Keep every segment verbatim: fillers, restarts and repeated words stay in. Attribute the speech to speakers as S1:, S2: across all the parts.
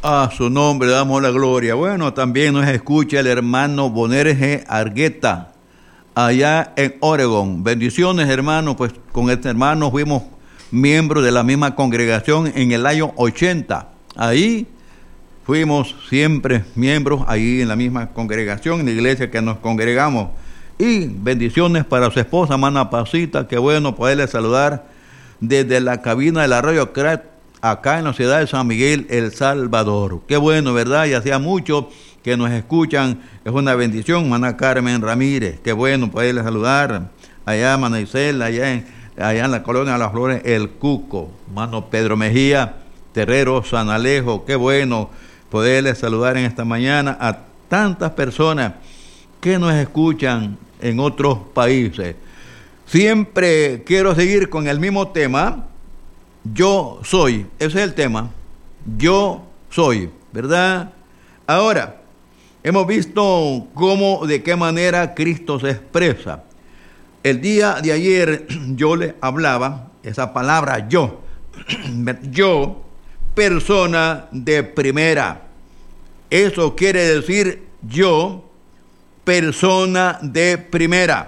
S1: A su nombre damos la gloria. Bueno, también nos escucha el hermano Bonerge Argueta, allá en Oregon. Bendiciones, hermano. Pues con este hermano fuimos miembros de la misma congregación en el año ochenta. Ahí fuimos siempre miembros, ahí en la misma congregación, en la iglesia que nos congregamos. Y bendiciones para su esposa, hermana Pasita. Qué bueno poderle saludar desde la cabina de la Radio Crat, acá en la ciudad de San Miguel, El Salvador. Qué bueno, ¿verdad? Y hacía mucho que nos escuchan. Es una bendición, hermana Carmen Ramírez. Qué bueno poderle saludar. Allá, hermana Isela, allá en, allá en la colonia de las Flores, El Cuco. Hermano Pedro Mejía, Terrero, San Alejo. Qué bueno poderle saludar en esta mañana a tantas personas que nos escuchan en otros países. Siempre quiero seguir con el mismo tema. Yo soy, ese es el tema. Yo soy, ¿verdad? Ahora, hemos visto cómo, de qué manera Cristo se expresa. El día de ayer yo le hablaba esa palabra yo. Yo, persona de primera. Eso quiere decir yo, persona de primera.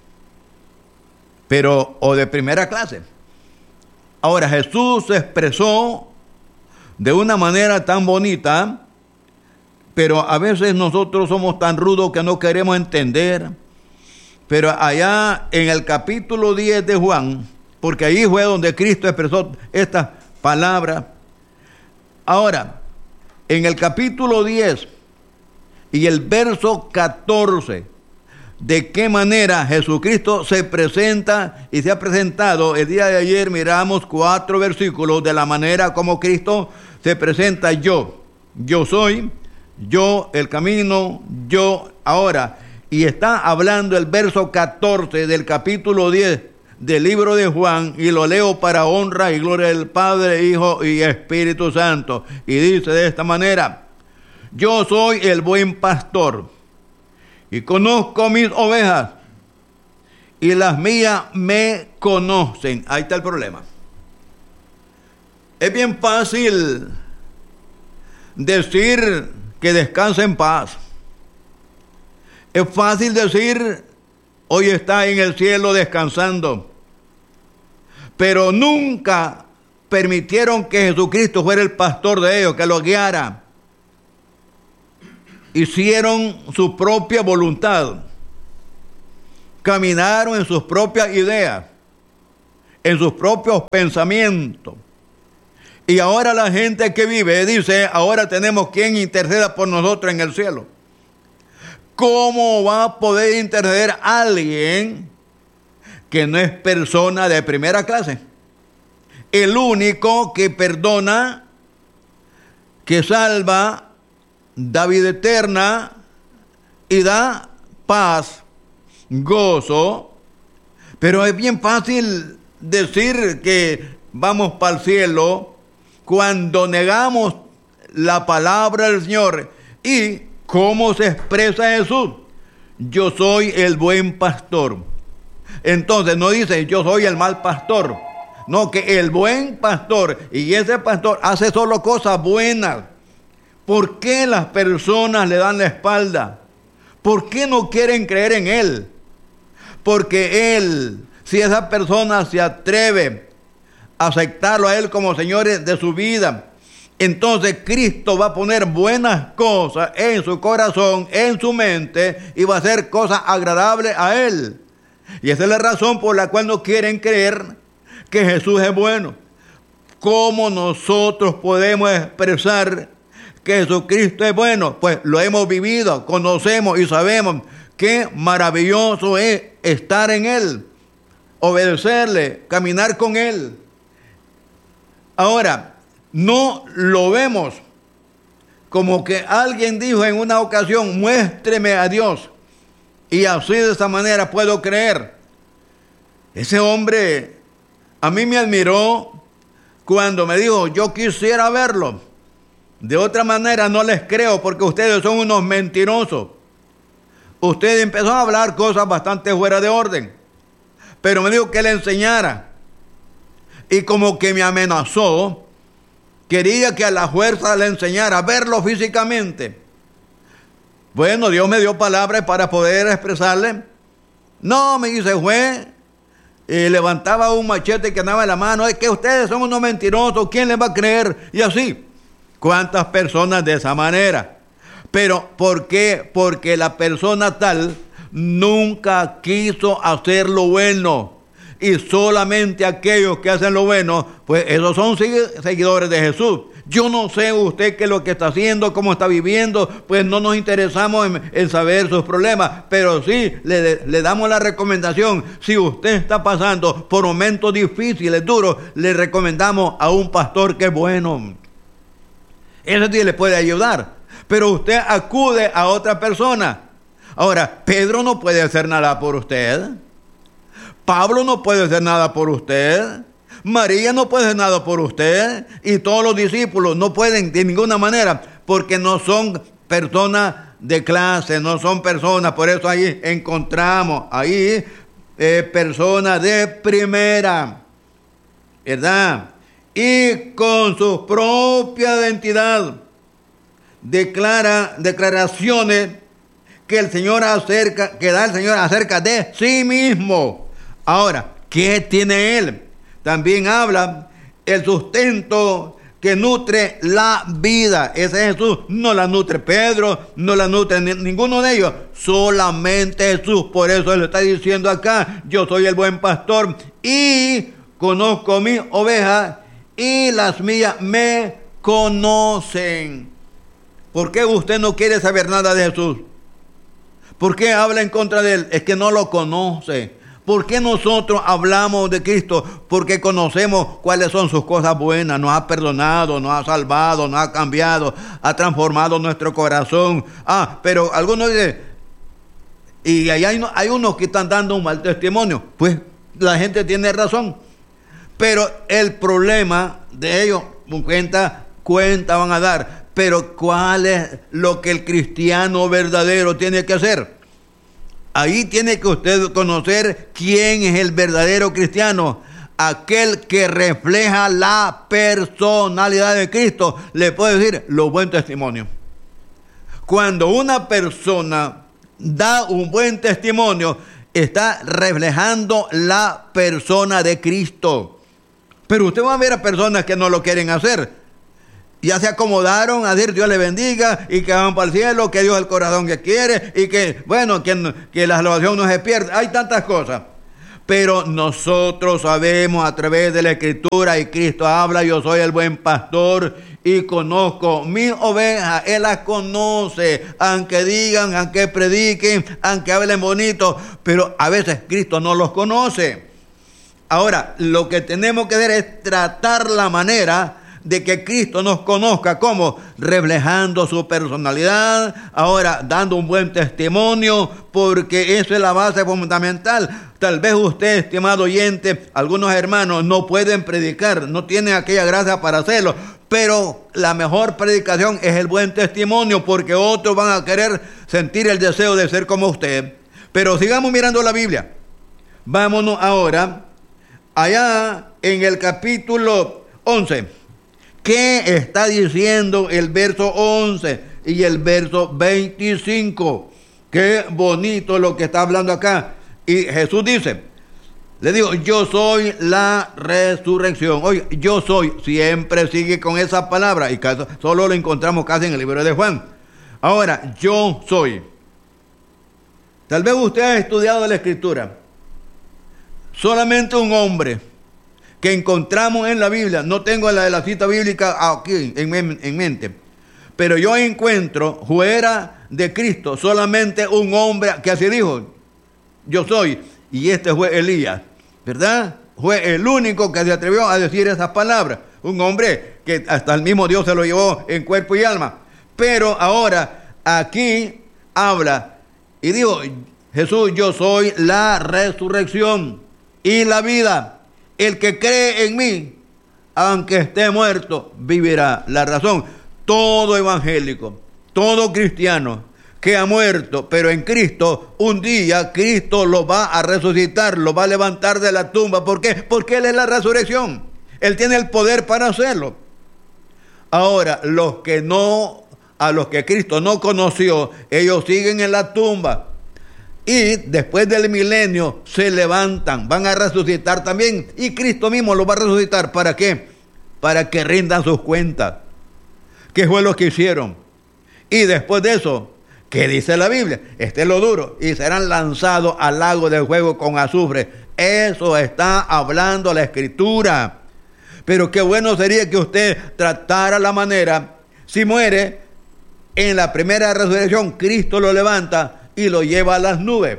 S1: Pero, o de primera clase. Ahora, Jesús se expresó de una manera tan bonita, pero a veces nosotros somos tan rudos que no queremos entender. Pero allá en el capítulo diez de Juan, porque ahí fue donde Cristo expresó estas palabras. Ahora, en el capítulo diez y el verso catorce, de qué manera Jesucristo se presenta y se ha presentado. El día de ayer miramos cuatro versículos de la manera como Cristo se presenta. Yo, yo soy, yo el camino, yo ahora. Y está hablando el verso catorce del capítulo diez del libro de Juan, y lo leo para honra y gloria del Padre, Hijo y Espíritu Santo. Y dice de esta manera: yo soy el buen pastor, y conozco mis ovejas, y las mías me conocen. Ahí está el problema. Es bien fácil decir que descansa en paz. Es fácil decir, hoy está en el cielo descansando. Pero nunca permitieron que Jesucristo fuera el pastor de ellos, que los guiara. Hicieron su propia voluntad, caminaron en sus propias ideas, en sus propios pensamientos. Y ahora la gente que vive dice, ahora tenemos quien interceda por nosotros en el cielo. ¿Cómo va a poder interceder alguien que no es persona de primera clase? El único que perdona, que salva, da vida eterna y da paz, gozo. Pero es bien fácil decir que vamos para el cielo cuando negamos la palabra del Señor. ¿Y cómo se expresa Jesús? Yo soy el buen pastor. Entonces no dice yo soy el mal pastor. No, que el buen pastor, y ese pastor hace solo cosas buenas. ¿Por qué las personas le dan la espalda? ¿Por qué no quieren creer en Él? Porque Él, si esa persona se atreve a aceptarlo a Él como Señor de su vida, entonces Cristo va a poner buenas cosas en su corazón, en su mente, y va a hacer cosas agradables a Él. Y esa es la razón por la cual no quieren creer que Jesús es bueno. ¿Cómo nosotros podemos expresar que Jesucristo es bueno? Pues lo hemos vivido, conocemos y sabemos qué maravilloso es estar en Él, obedecerle, caminar con Él. Ahora, no lo vemos como que alguien dijo en una ocasión, muéstreme a Dios, y así de esa manera puedo creer. Ese hombre a mí me admiró cuando me dijo, yo quisiera verlo. De otra manera no les creo, porque ustedes son unos mentirosos. Usted empezó a hablar cosas bastante fuera de orden, pero me dijo que le enseñara. Y como que me amenazó Quería que a la fuerza le enseñara a verlo físicamente. Bueno, Dios me dio palabras para poder expresarle. No, me dice, fue, y levantaba un machete que andaba en la mano. Es que ustedes son unos mentirosos, ¿quién les va a creer? Y así, ¿cuántas personas de esa manera? Pero, ¿por qué? Porque la persona tal nunca quiso hacer lo bueno. Y solamente aquellos que hacen lo bueno, pues esos son seguidores de Jesús. Yo no sé usted qué es lo que está haciendo, cómo está viviendo, pues no nos interesamos en, en saber sus problemas, pero sí le, le damos la recomendación. Si usted está pasando por momentos difíciles, duros, le recomendamos a un pastor que es bueno. Ese sí le puede ayudar. Pero usted acude a otra persona. Ahora, Pedro no puede hacer nada por usted. Pablo no puede hacer nada por usted. María no puede hacer nada por usted. Y todos los discípulos no pueden de ninguna manera, porque no son personas de clase, no son personas. Por eso ahí encontramos ahí eh, personas de primera, ¿verdad? Y con su propia identidad declara declaraciones que el Señor acerca, que da el Señor acerca de sí mismo. Ahora, ¿qué tiene Él? También habla el sustento que nutre la vida. Ese es Jesús. No la nutre Pedro, no la nutre ni, ninguno de ellos. Solamente Jesús. Por eso Él está diciendo acá, yo soy el buen pastor y conozco mis ovejas y las mías me conocen. ¿Por qué usted no quiere saber nada de Jesús? ¿Por qué habla en contra de Él? Es que no lo conoce. ¿Por qué nosotros hablamos de Cristo? Porque conocemos cuáles son sus cosas buenas. Nos ha perdonado, nos ha salvado, nos ha cambiado, ha transformado nuestro corazón. Ah, pero algunos dicen, y ahí hay, hay unos que están dando un mal testimonio. Pues la gente tiene razón. Pero el problema de ellos, cuenta, cuenta van a dar. Pero ¿cuál es lo que el cristiano verdadero tiene que hacer? Ahí tiene que usted conocer quién es el verdadero cristiano. Aquel que refleja la personalidad de Cristo. Le puedo decir los buen testimonio. Cuando una persona da un buen testimonio, está reflejando la persona de Cristo. Pero usted va a ver a personas que no lo quieren hacer. Ya se acomodaron a decir Dios le bendiga y que van para el cielo, que Dios es el corazón que quiere y que, bueno, que, que la salvación no se pierde. Hay tantas cosas. Pero nosotros sabemos a través de la Escritura, y Cristo habla, yo soy el buen pastor y conozco mis ovejas. Él las conoce, aunque digan, aunque prediquen, aunque hablen bonito, pero a veces Cristo no los conoce. Ahora, lo que tenemos que hacer es tratar la manera de que Cristo nos conozca, como reflejando su personalidad, ahora dando un buen testimonio, porque eso es la base fundamental. Tal vez usted, estimado oyente, algunos hermanos no pueden predicar, no tienen aquella gracia para hacerlo, pero la mejor predicación es el buen testimonio, porque otros van a querer sentir el deseo de ser como usted. Pero sigamos mirando la Biblia. Vámonos ahora allá en el capítulo once. ¿Qué está diciendo el verso once y el verso veinticinco? Qué bonito lo que está hablando acá. Y Jesús dice, le digo, yo soy la resurrección. Oye, yo soy, siempre sigue con esa palabra, y solo lo encontramos casi en el libro de Juan. Ahora, yo soy. Tal vez usted ha estudiado la Escritura. Solamente un hombre que encontramos en la Biblia, no tengo la de la cita bíblica aquí en, en mente, pero yo encuentro fuera de Cristo solamente un hombre que así dijo, yo soy, y este fue Elías, ¿verdad? Fue el único que se atrevió a decir esas palabras, un hombre que hasta el mismo Dios se lo llevó en cuerpo y alma. Pero ahora aquí habla y dijo, Jesús, yo soy la resurrección y la vida. El que cree en mí, aunque esté muerto, vivirá. La razón, todo evangélico, todo cristiano que ha muerto, pero en Cristo, un día Cristo lo va a resucitar, lo va a levantar de la tumba. ¿Por qué? Porque Él es la resurrección. Él tiene el poder para hacerlo. Ahora, los que no, a los que Cristo no conoció, ellos siguen en la tumba. Y después del milenio se levantan, van a resucitar también. Y Cristo mismo los va a resucitar. ¿Para qué? Para que rindan sus cuentas. ¿Qué fue lo que hicieron? Y después de eso, ¿qué dice la Biblia? Este es lo duro. Y serán lanzados al lago de fuego con azufre. Eso está hablando la Escritura. Pero qué bueno sería que usted tratara la manera, si muere, en la primera resurrección, Cristo lo levanta y lo lleva a las nubes.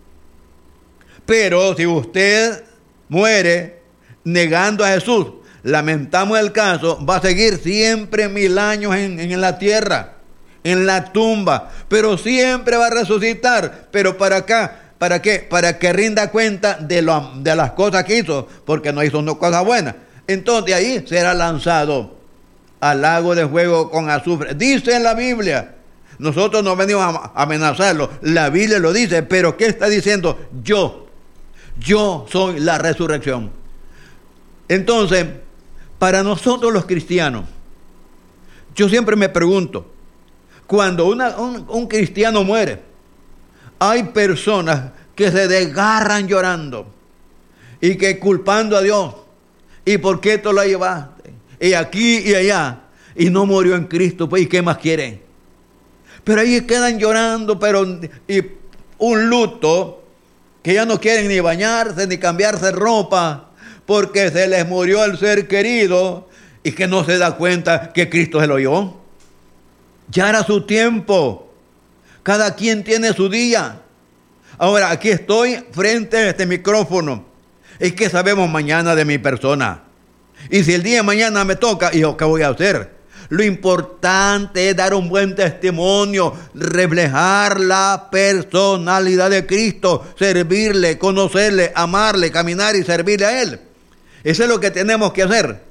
S1: Pero si usted muere negando a Jesús, lamentamos el caso, va a seguir siempre mil años en, en la tierra, en la tumba, pero siempre va a resucitar. Pero para acá, ¿para qué? Para que rinda cuenta de, lo, de las cosas que hizo, porque no hizo no cosas buenas. Entonces ahí será lanzado al lago de fuego con azufre. Dice en la Biblia. Nosotros no venimos a amenazarlo. La Biblia lo dice. Pero ¿qué está diciendo? Yo. Yo soy la resurrección. Entonces, para nosotros los cristianos, yo siempre me pregunto, cuando una, un, un cristiano muere, hay personas que se desgarran llorando y que culpando a Dios. ¿Y por qué tú la llevaste? Y aquí y allá. Y no murió en Cristo. Pues, ¿y qué más quieren? Pero ahí quedan llorando, pero y un luto que ya no quieren ni bañarse ni cambiarse ropa porque se les murió el ser querido y que no se da cuenta que Cristo se lo llevó. Ya era su tiempo. Cada quien tiene su día. Ahora, aquí estoy frente a este micrófono. Es que sabemos mañana de mi persona. Y si el día de mañana me toca, yo, ¿qué voy a hacer? Lo importante es dar un buen testimonio, reflejar la personalidad de Cristo, servirle, conocerle, amarle, caminar y servirle a Él. Eso es lo que tenemos que hacer.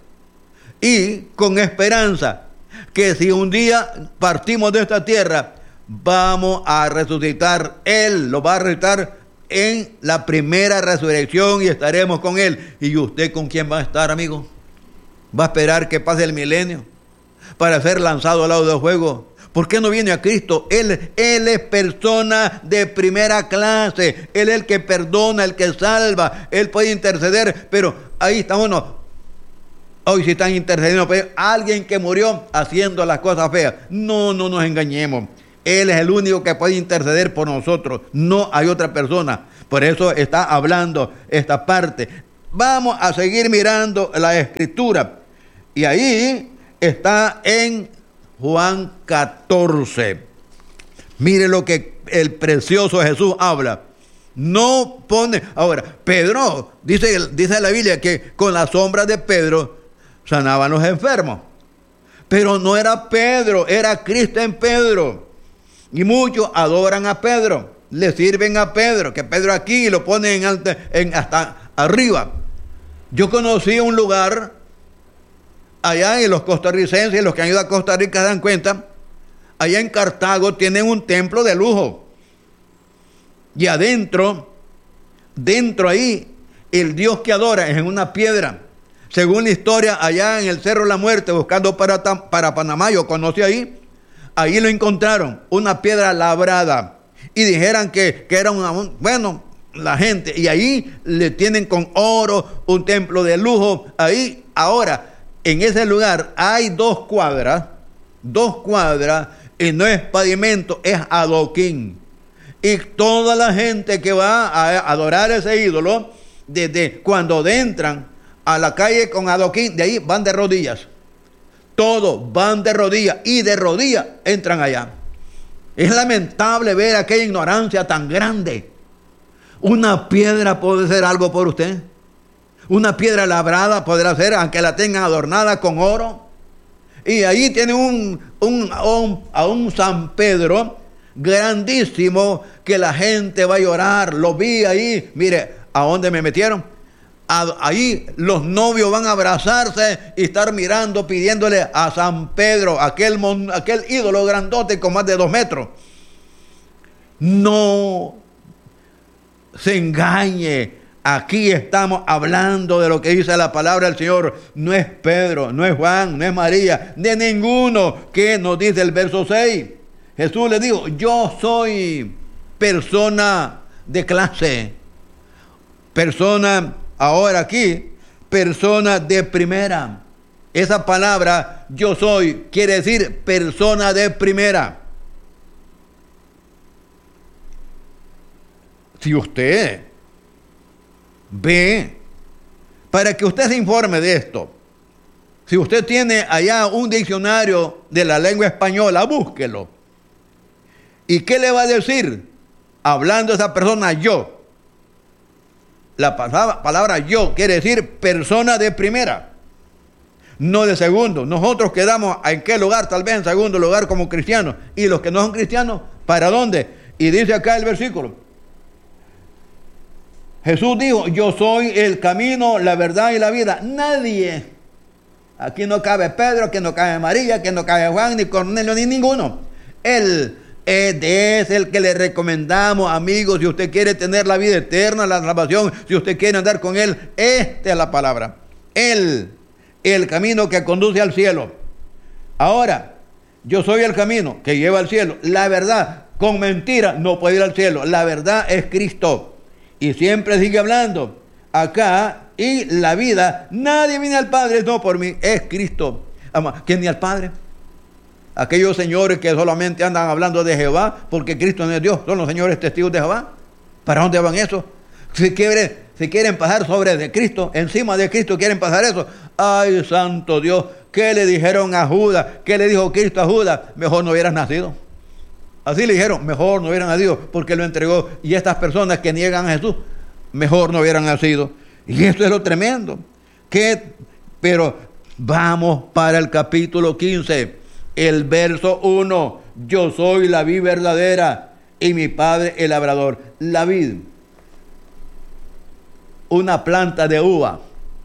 S1: Y con esperanza que si un día partimos de esta tierra, vamos a resucitar. Él lo va a resucitar en la primera resurrección y estaremos con Él. ¿Y usted con quién va a estar, amigo? ¿Va a esperar que pase el milenio para ser lanzado al lago de fuego? ¿Por qué no viene a Cristo? Él, él es persona de primera clase. Él es el que perdona, el que salva. Él puede interceder, pero ahí estamos. No. Hoy sí están intercediendo, pero alguien que murió haciendo las cosas feas. No, no nos engañemos. Él es el único que puede interceder por nosotros. No hay otra persona. Por eso está hablando esta parte. Vamos a seguir mirando la Escritura. Y ahí está en Juan catorce. Mire lo que el precioso Jesús habla. No pone... Ahora, Pedro, dice, dice la Biblia que con la sombra de Pedro sanaban los enfermos. Pero no era Pedro, era Cristo en Pedro. Y muchos adoran a Pedro, le sirven a Pedro, que Pedro aquí lo pone en alta, en hasta arriba. Yo conocí un lugar allá, y los costarricenses, los que han ido a Costa Rica se dan cuenta, allá en Cartago tienen un templo de lujo. Y adentro, dentro ahí, el Dios que adora es en una piedra. Según la historia, allá en el Cerro de la Muerte, buscando para, para Panamá, yo conocí ahí, ahí lo encontraron, una piedra labrada. Y dijeran que, que era una, un, bueno, la gente, y ahí le tienen con oro, un templo de lujo, ahí, ahora, en ese lugar hay dos cuadras, dos cuadras, y no es pavimento, es adoquín. Y toda la gente que va a adorar ese ídolo, desde cuando entran a la calle con adoquín, de ahí van de rodillas. Todos van de rodillas y de rodillas entran allá. Es lamentable ver aquella ignorancia tan grande. Una piedra puede ser algo por usted. Una piedra labrada podrá ser, aunque la tengan adornada con oro. Y ahí tiene un, un, un, a un San Pedro grandísimo que la gente va a llorar. Lo vi ahí. Mire, ¿a dónde me metieron? A, ahí los novios van a abrazarse y estar mirando, pidiéndole a San Pedro, aquel, mon, aquel ídolo grandote con más de dos metros. No se engañe. Aquí estamos hablando de lo que dice la palabra del Señor. No es Pedro, no es Juan, no es María, de ninguno que nos dice el verso seis. Jesús le dijo, yo soy persona de clase. Persona, ahora aquí, persona de primera. Esa palabra, yo soy, quiere decir persona de primera. Si usted ve, para que usted se informe de esto, si usted tiene allá un diccionario de la lengua española, búsquelo. ¿Y qué le va a decir? Hablando esa persona, yo. La palabra, palabra yo quiere decir persona de primera, no de segundo. Nosotros quedamos en qué lugar, tal vez en segundo lugar como cristianos. Y los que no son cristianos, ¿para dónde? Y dice acá el versículo. Jesús dijo, yo soy el camino, la verdad y la vida. Nadie, aquí no cabe Pedro, aquí no cabe María, aquí no cabe Juan, ni Cornelio, ni ninguno. Él es el que le recomendamos, amigos, si usted quiere tener la vida eterna, la salvación, si usted quiere andar con Él, esta es la palabra. Él, el camino que conduce al cielo. Ahora, yo soy el camino que lleva al cielo. La verdad, con mentira no puede ir al cielo. La verdad es Cristo. Y siempre sigue hablando acá, y la vida, nadie viene al Padre, no por mí, es Cristo. ¿Quién ni al Padre? Aquellos señores que solamente andan hablando de Jehová, porque Cristo no es Dios, son los señores testigos de Jehová. ¿Para dónde van eso? Si quieren, si quieren pasar sobre de Cristo, encima de Cristo quieren pasar eso. Ay, santo Dios, ¿qué le dijeron a Judas? ¿Qué le dijo Cristo a Judas? Mejor no hubieras nacido. Así le dijeron, mejor no hubieran nacido porque lo entregó. Y estas personas que niegan a Jesús, mejor no hubieran nacido. Y esto es lo tremendo. Que, pero vamos para el capítulo quince, el verso uno. Yo soy la vid verdadera y mi Padre el labrador. La vid, una planta de uva.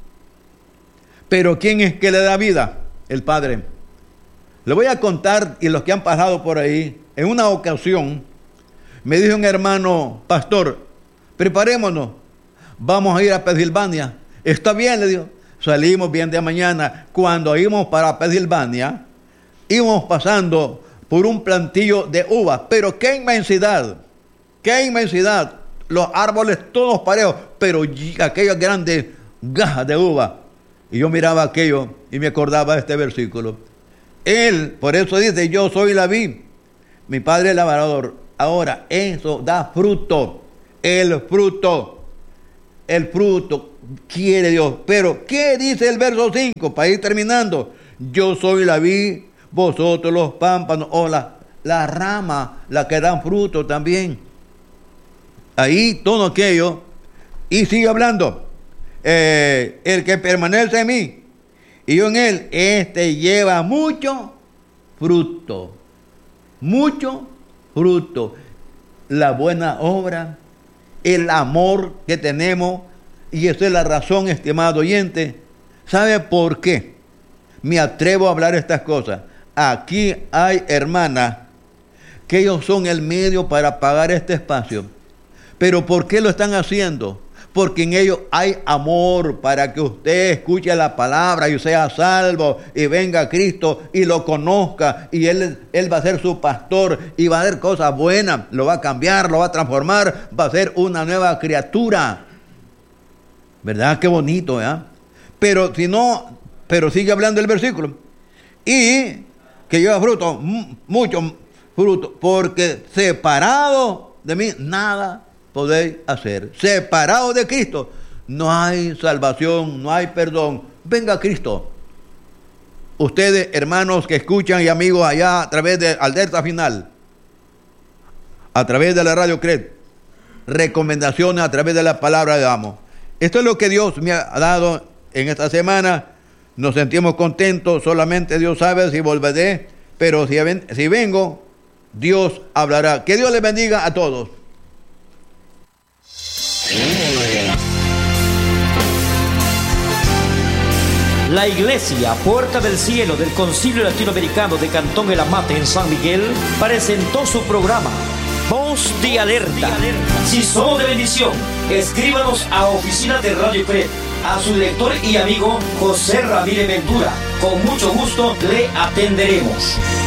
S1: Pero ¿quién es que le da vida? El Padre. Le voy a contar, y los que han pasado por ahí, en una ocasión, me dijo un hermano, pastor, preparémonos, vamos a ir a Pensilvania. Está bien, le dijo. Salimos bien de mañana. Cuando íbamos para Pensilvania, íbamos pasando por un plantillo de uvas, pero qué inmensidad, qué inmensidad. Los árboles todos parejos, pero aquellas grandes gajas de uva. Y yo miraba aquello y me acordaba de este versículo. Él, por eso dice, yo soy la vid, mi Padre el labrador. Ahora, eso da fruto. El fruto. El fruto quiere Dios. Pero, ¿qué dice el verso cinco? Para ir terminando. Yo soy la vid, vosotros los pámpanos, o la, la rama, la que dan fruto también. Ahí todo aquello. Y sigue hablando. Eh, el que permanece en mí y yo en él, este lleva mucho fruto. Mucho fruto. La buena obra, el amor que tenemos, y esa es la razón, estimado oyente. ¿Sabe por qué me atrevo a hablar estas cosas? Aquí hay hermanas que ellos son el medio para pagar este espacio. ¿Pero por qué lo están haciendo? Porque en ellos hay amor para que usted escuche la palabra y sea salvo y venga a Cristo y lo conozca, y Él, él va a ser su pastor y va a hacer cosas buenas, lo va a cambiar, lo va a transformar, va a ser una nueva criatura. ¿Verdad? Qué bonito, ¿eh? Pero si no, pero sigue hablando el versículo. Y que lleva fruto, mucho fruto, porque separado de mí nada podéis hacer. Separado de Cristo no hay salvación, no hay perdón. Venga a Cristo. Ustedes, hermanos que escuchan y amigos allá a través de Alerta Final, a través de la Radio Cred, recomendaciones a través de la palabra de amo. Esto es lo que Dios me ha dado en esta semana. Nos sentimos contentos. Solamente Dios sabe si volveré, pero si, ven, si vengo, Dios hablará. Que Dios les bendiga a todos.
S2: La Iglesia Puerta del Cielo del Concilio Latinoamericano de Cantón El Amate en San Miguel presentó su programa Voz de alerta. Si somos de bendición, escríbanos a Oficina de Radio Cred, a su director y amigo José Ramírez Ventura. Con mucho gusto le atenderemos.